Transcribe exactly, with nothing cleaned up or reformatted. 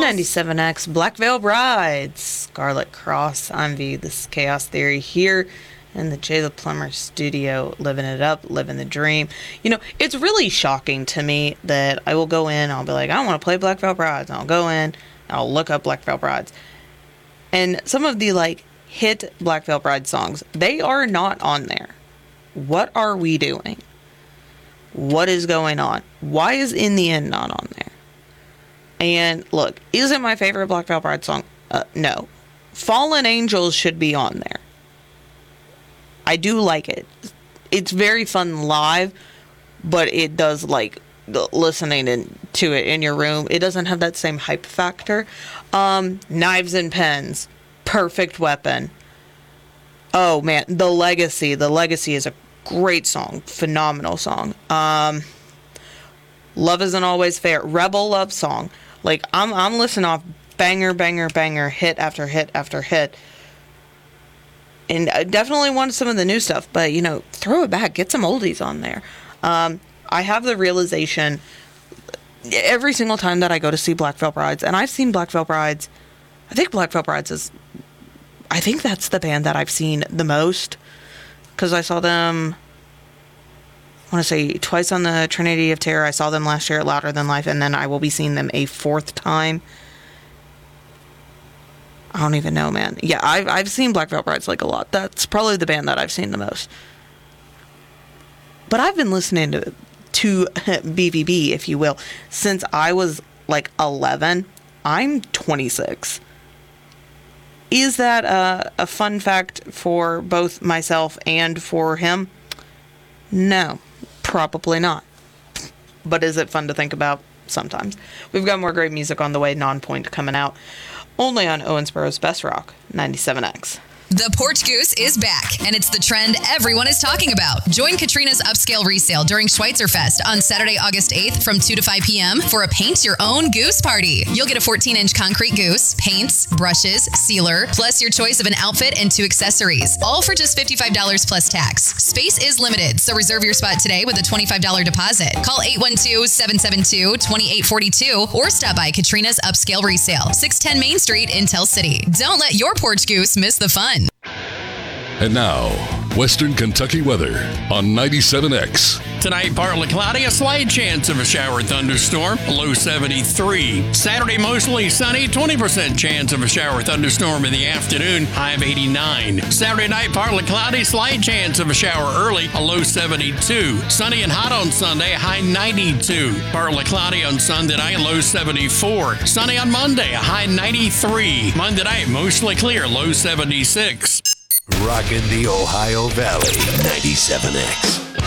ninety-seven X, Black Veil Brides, Scarlet Cross. I'm V. This is Chaos Theory here in the Jay the Plumber studio, living it up, living the dream. You know, it's really shocking to me that I will go in, I'll be like, I want to play Black Veil Brides. And I'll go in, I'll look up Black Veil Brides. And some of the, like, hit Black Veil Bride songs, they are not on there. What are we doing? What is going on? Why is In the End not on there? And look, is it my favorite Black Veil Bride song? Uh, no. Fallen Angels should be on there. I do like it. It's very fun live, but it does, like, listening in, to it in your room, it doesn't have that same hype factor. Um, Knives and Pens, Perfect Weapon. Oh, man, The Legacy. The Legacy is a great song. Phenomenal song. Um, Love Isn't Always Fair. Rebel Love Song. Like, I'm I'm listening off banger, banger, banger, hit after hit after hit. And I definitely want some of the new stuff, but, you know, throw it back. Get some oldies on there. Um, I have the realization every single time that I go to see Black Veil Brides, and I've seen Black Veil Brides, I think Black Veil Brides is, I think that's the band that I've seen the most, because I saw them, I want to say twice on the Trinity of Terror. I saw them last year at Louder Than Life, and then I will be seeing them a fourth time. I don't even know, man. Yeah, I've I've seen Black Veil Brides like a lot. That's probably the band that I've seen the most. But I've been listening to to B V B, if you will, since I was like eleven. I'm twenty-six. Is that a, a fun fact for both myself and for him? No, probably not. But is it fun to think about? Sometimes. We've got more great music on the way, Non-Point coming out. Only on Owensboro's Best Rock, ninety-seven X. The Porch Goose is back, and it's the trend everyone is talking about. Join Katrina's upscale resale during Schweitzer Fest on Saturday, August eighth from two to five p.m. for a paint your own goose party. You'll get a fourteen inch concrete goose, paints, brushes, sealer, plus your choice of an outfit and two accessories, all for just fifty-five dollars plus tax. Space is limited, so reserve your spot today with a twenty-five dollars deposit. Call eight one two, seven seven two, two eight four two or stop by Katrina's Upscale Resale, six ten Main Street in Tell City. Don't let your porch goose miss the fun. And now, Western Kentucky weather on ninety-seven X. Tonight, partly cloudy, a slight chance of a shower thunderstorm, low seventy-three. Saturday, mostly sunny, twenty percent chance of a shower thunderstorm in the afternoon, high of eighty-nine. Saturday night, partly cloudy, slight chance of a shower early, a low seventy-two. Sunny and hot on Sunday, high ninety-two. Partly cloudy on Sunday night, low seventy-four. Sunny on Monday, a high ninety-three. Monday night, mostly clear, low seventy-six. Rockin' the Ohio Valley, ninety-seven X.